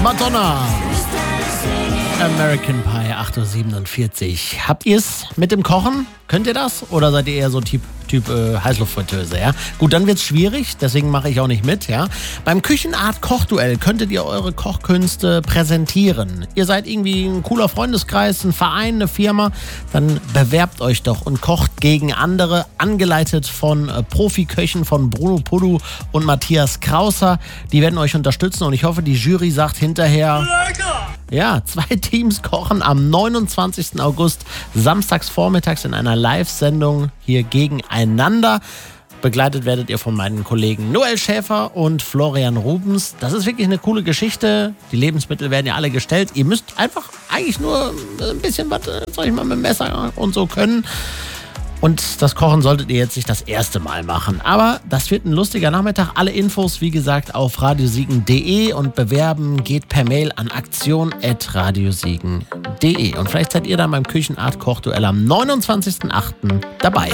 Madonna. American Pie, 8.47 Uhr. Habt ihr es mit dem Kochen? Könnt ihr das? Oder seid ihr eher so Typ Heißluftfritteuse, ja? Gut, dann wird's schwierig, deswegen mache ich auch nicht mit, ja? Beim Küchenart-Kochduell könntet ihr eure Kochkünste präsentieren. Ihr seid irgendwie ein cooler Freundeskreis, ein Verein, eine Firma, dann bewerbt euch doch und kocht gegen andere, angeleitet von Profiköchen von Bruno Puddu und Matthias Krauser. Die werden euch unterstützen und ich hoffe, die Jury sagt hinterher... Ja, 2 Teams kochen am 29. August, samstags vormittags in einer Live-Sendung hier gegeneinander. Begleitet werdet ihr von meinen Kollegen Noel Schäfer und Florian Rubens. Das ist wirklich eine coole Geschichte. Die Lebensmittel werden ja alle gestellt. Ihr müsst einfach eigentlich nur ein bisschen was, sag ich mal, mit dem Messer und so können. Und das Kochen solltet ihr jetzt nicht das erste Mal machen. Aber das wird ein lustiger Nachmittag. Alle Infos, wie gesagt, auf radiosiegen.de und bewerben geht per Mail an aktion@radiosiegen.de. Und vielleicht seid ihr dann beim Küchenart-Kochduell am 29.08. dabei.